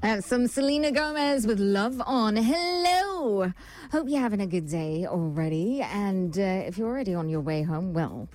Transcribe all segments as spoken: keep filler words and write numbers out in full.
That's some Selena Gomez with Love On. Hello. Hope you're having a good day already. And uh, if you're already on your way home, well,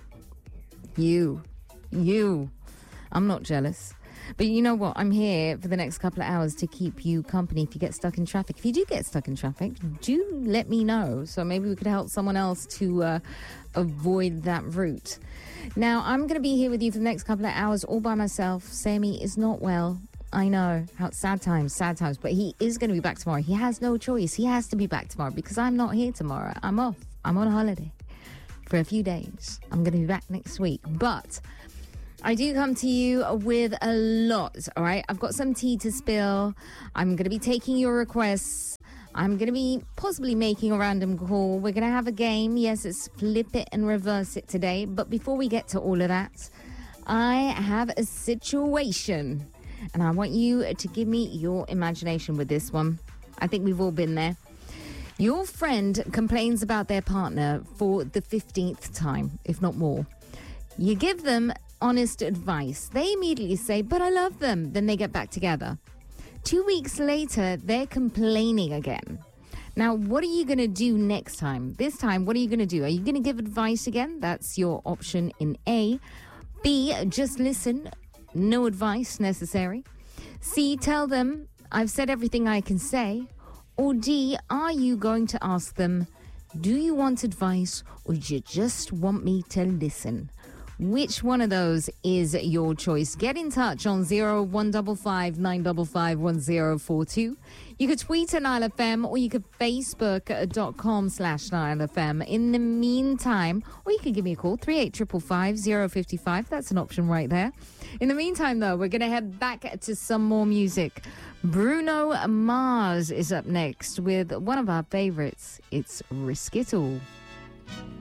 you, you, I'm not jealous. But you know what? I'm here for the next couple of hours to keep you company if you get stuck in traffic. If you do get stuck in traffic, do let me know. So maybe we could help someone else to uh, avoid that route. Now, I'm going to be here with you for the next couple of hours all by myself. Sammy is not well. I know. How sad times, sad times. But he is going to be back tomorrow. He has no choice. He has to be back tomorrow because I'm not here tomorrow. I'm off. I'm on holiday for a few days. I'm going to be back next week. But I do come to you with a lot, all right? I've got some tea to spill. I'm going to be taking your requests. I'm going to be possibly making a random call. We're going to have a game. Yes, it's flip it and reverse it today. But before we get to all of that, I have a situation. And I want you to give me your imagination with this one. I think we've all been there. Your friend complains about their partner for the fifteenth time, if not more. You give them honest advice. They immediately say, but I love them. Then they get back together. Two weeks later, they're complaining again. Now, what are you going to do next time? This time, what are you going to do? Are you going to give advice again? That's your option in A. B, just listen. No advice necessary. C, tell them, I've said everything I can say. Or D, are you going to ask them, do you want advice or do you just want me to listen? Which one of those is your choice? Get in touch on zero one five five nine five five one zero four two. You could tweet at Nile F M or you could facebook.com slash Nile F M. In the meantime, or you could give me a call, three eight five five five zero five five. That's an option right there. In the meantime, though, we're going to head back to some more music. Bruno Mars is up next with one of our favorites. It's Risk It All.